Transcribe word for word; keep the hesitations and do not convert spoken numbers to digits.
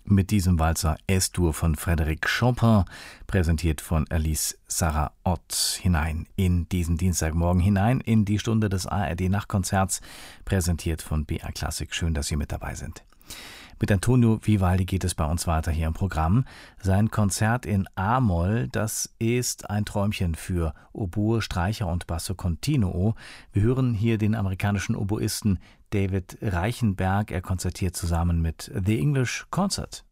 mit diesem Walzer S-Dur von Frédéric Chopin, präsentiert von Alice Sarah Ott, hinein in diesen Dienstagmorgen, hinein in die Stunde des A R D-Nachtkonzerts, präsentiert von B R Klassik. Schön, dass Sie mit dabei sind. Mit Antonio Vivaldi geht es bei uns weiter hier im Programm. Sein Konzert in A-Moll, das ist ein Träumchen für Oboe, Streicher und Basso Continuo. Wir hören hier den amerikanischen Oboisten David Reichenberg. Er konzertiert zusammen mit The English Concert.